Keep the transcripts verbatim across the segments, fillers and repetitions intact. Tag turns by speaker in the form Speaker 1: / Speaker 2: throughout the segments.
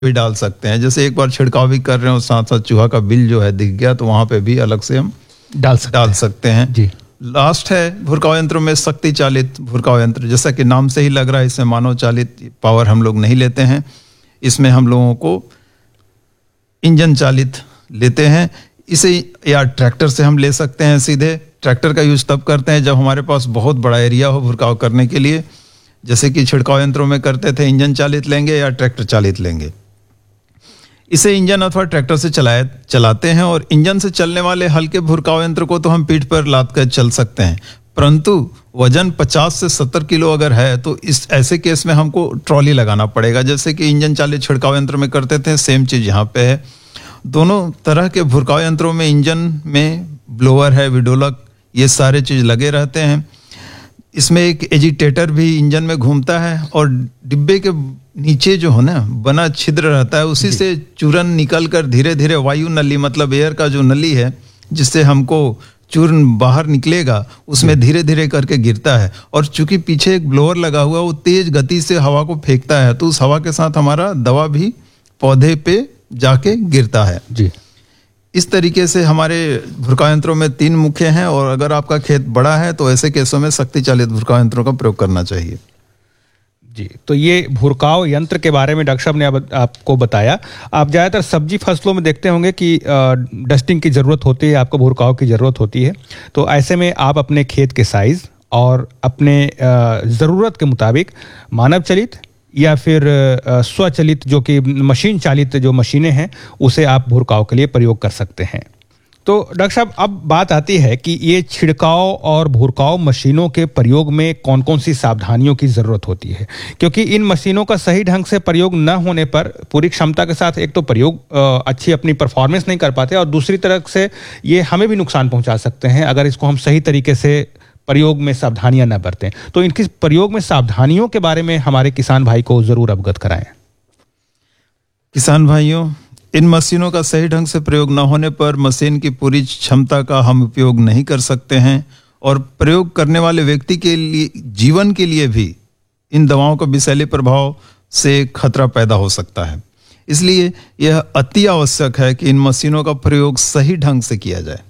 Speaker 1: भी डाल सकते हैं। जैसे एक बार छिड़काव भी कर रहे हो, साथ साथ चूहा का बिल जो है दिख गया, तो वहां पे भी अलग से हम
Speaker 2: डाल सकते
Speaker 1: डाल
Speaker 2: हैं।
Speaker 1: सकते हैं
Speaker 2: जी।
Speaker 1: लास्ट है भुरकाव यंत्रों में शक्ति चालित भुरकाव यंत्र। जैसा कि नाम से ही लग रहा है, इसमें मानव चालित पावर हम लोग नहीं लेते हैं। इसमें हम लोगों को इंजन चालित लेते हैं। इसे या ट्रैक्टर से हम ले सकते हैं सीधे। ट्रैक्टर का यूज तब करते हैं जब हमारे पास बहुत बड़ा एरिया हो भुरकाव करने के लिए। जैसे कि छिड़काव यंत्रों में करते थे, इंजन चालित लेंगे या ट्रैक्टर चालित लेंगे। इसे इंजन अथवा ट्रैक्टर से चलाए चलाते हैं। और इंजन से चलने वाले हल्के भुरकाव यंत्र को तो हम पीठ पर लाद कर चल सकते हैं, परंतु वजन पचास से सत्तर किलो अगर है तो इस ऐसे केस में हमको ट्रॉली लगाना पड़ेगा। जैसे कि इंजन चालित छिड़काव यंत्र में करते थे, सेम चीज यहाँ पे है। दोनों तरह के भुरकाव यंत्रों में इंजन में ब्लोअर है, विडोलक, ये सारे चीज लगे रहते हैं। इसमें एक एजिटेटर भी इंजन में घूमता है और डिब्बे के नीचे जो है ना बना छिद्र रहता है, उसी से चूरन निकल कर धीरे धीरे वायु नली, मतलब एयर का जो नली है जिससे हमको चूर्ण बाहर निकलेगा, उसमें धीरे धीरे करके गिरता है। और चूंकि पीछे एक ब्लोअर लगा हुआ, वो तेज गति से हवा को फेंकता है, तो उस हवा के साथ हमारा दवा भी पौधे पे जाके गिरता है।
Speaker 2: जी।
Speaker 1: इस तरीके से हमारे भुरकाव यंत्रों में तीन मुख्य हैं। और अगर आपका खेत बड़ा है तो ऐसे केसों में शक्ति चालित भुरकाव यंत्रों का प्रयोग करना चाहिए।
Speaker 2: जी, तो ये भुरकाव यंत्र के बारे में डॉक्टर साहब ने आप, आपको बताया। आप ज़्यादातर सब्जी फसलों में देखते होंगे कि डस्टिंग की ज़रूरत होती है, आपको भुरकाव की ज़रूरत होती है। तो ऐसे में आप अपने खेत के साइज़ और अपने ज़रूरत के मुताबिक मानव चलित या फिर स्वचालित, जो कि मशीन चालित जो मशीनें हैं, उसे आप भुरकाव के लिए प्रयोग कर सकते हैं। तो डॉक्टर साहब, अब बात आती है कि ये छिड़काव और भुरकाव मशीनों के प्रयोग में कौन कौन सी सावधानियों की ज़रूरत होती है, क्योंकि इन मशीनों का सही ढंग से प्रयोग न होने पर पूरी क्षमता के साथ एक तो प्रयोग अच्छी अपनी परफॉर्मेंस नहीं कर पाते, और दूसरी तरफ से ये हमें भी नुकसान पहुंचा सकते हैं अगर इसको हम सही तरीके से प्रयोग में सावधानियां न बरतें। तो इनकी प्रयोग में सावधानियों के बारे में हमारे किसान भाई को जरूर अवगत कराएं।
Speaker 1: किसान भाइयों, इन मशीनों का सही ढंग से प्रयोग न होने पर मशीन की पूरी क्षमता का हम उपयोग नहीं कर सकते हैं, और प्रयोग करने वाले व्यक्ति के लिए जीवन के लिए भी इन दवाओं का विषैले प्रभाव से खतरा पैदा हो सकता है। इसलिए यह अति आवश्यक है कि इन मशीनों का प्रयोग सही ढंग से किया जाए।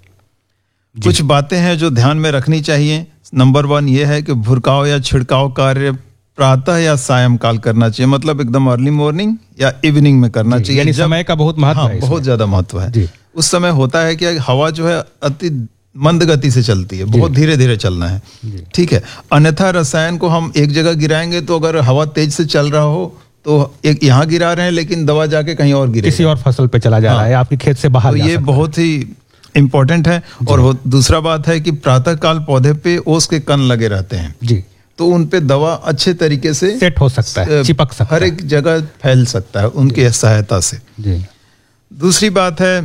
Speaker 1: कुछ बातें हैं जो ध्यान में रखनी चाहिए। नंबर वन ये है कि भुरकाव या छिड़काव कार्य प्रातः या सायंकाल करना चाहिए, मतलब एकदम अर्ली मॉर्निंग या इवनिंग में करना चाहिए।
Speaker 2: यानी समय का बहुत महत्व है।
Speaker 1: बहुत ज्यादा महत्व है। उस समय होता है कि हवा जो है अति मंद गति से चलती है, बहुत धीरे धीरे चलना है, ठीक है। अन्यथा रसायन को हम एक जगह गिराएंगे तो अगर हवा तेज से चल रहा हो तो एक यहाँ गिरा रहे हैं, लेकिन दवा जाके कहीं और गिरे,
Speaker 2: किसी और फसल पे चला जा रहा है, आपके खेत से बाहर।
Speaker 1: तो ये बहुत ही इम्पोर्टेंट है। और दूसरा बात है कि प्रातः काल पौधे पे ओस के कण लगे रहते हैं
Speaker 2: जी,
Speaker 1: तो उन पे दवा अच्छे तरीके से
Speaker 2: सेट हो सकता है, चिपक सकता है,
Speaker 1: हर एक जगह फैल सकता है उनके सहायता से जी। दूसरी बात है,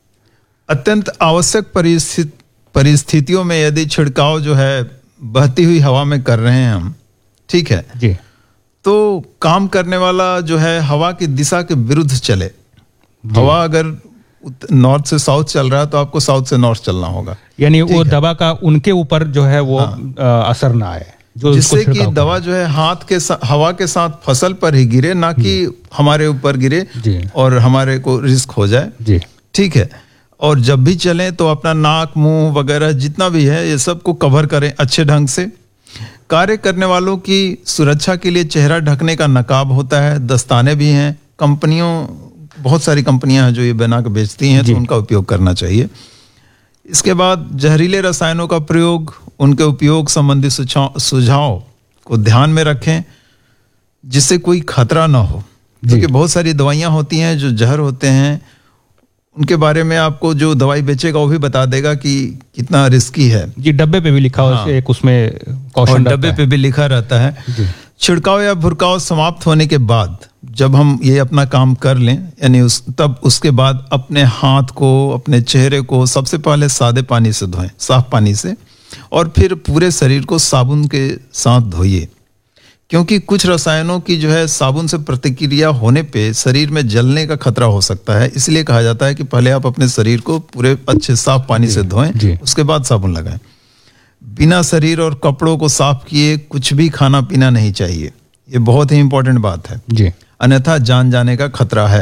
Speaker 1: अत्यंत आवश्यक परिस्थितियों में यदि छिड़काव जो है बहती हुई हवा में कर रहे हैं हम, ठीक है
Speaker 2: जी,
Speaker 1: तो काम करने वाला जो है हवा की दिशा के विरुद्ध चले। हवा अगर नॉर्थ से साउथ चल रहा है तो आपको साउथ से नॉर्थ चलना होगा,
Speaker 2: यानी वो दवा का उनके ऊपर जो है वो हाँ। असर ना आए, जो
Speaker 1: जिससे कि दवा जो है हाथ के हवा के साथ फसल पर ही गिरे, ना कि हमारे ऊपर गिरे और हमारे को रिस्क हो जाए, ठीक है। और जब भी चलें तो अपना नाक, मुंह वगैरह जितना भी है ये सब को कवर करें अच्छे ढंग से। कार्य करने वालों की सुरक्षा के लिए चेहरा ढकने का नकाब होता है, दस्ताने भी हैं। कंपनियों, बहुत सारी कंपनियां हैं जो ये बना के बेचती हैं, तो उनका उपयोग करना चाहिए। इसके बाद जहरीले रसायनों का प्रयोग, उनके उपयोग संबंधी सुझाव को ध्यान में रखें जिससे कोई खतरा ना हो, क्योंकि बहुत सारी दवाइयां होती हैं जो जहर होते हैं, उनके बारे में आपको जो दवाई बेचेगा वो भी बता देगा कि कितना रिस्की है।
Speaker 2: जी, डब्बे पे भी लिखा हाँ। एक उसमें
Speaker 1: कॉशन डब्बे पे भी लिखा रहता है। छिड़काव या भुरकाव समाप्त होने के बाद जब हम ये अपना काम कर लें, यानी उस तब उसके बाद अपने हाथ को, अपने चेहरे को सबसे पहले सादे पानी से धोएं, साफ पानी से, और फिर पूरे शरीर को साबुन के साथ धोइए, क्योंकि कुछ रसायनों की जो है साबुन से प्रतिक्रिया होने पे शरीर में जलने का खतरा हो सकता है। इसलिए कहा जाता है कि पहले आप अपने शरीर को पूरे अच्छे साफ पानी से धोएं, उसके बाद साबुन लगाएं। बिना शरीर और कपड़ों को साफ किए कुछ भी खाना पीना नहीं चाहिए, ये बहुत ही इंपॉर्टेंट बात है जी। अन्यथा जान जाने का खतरा है।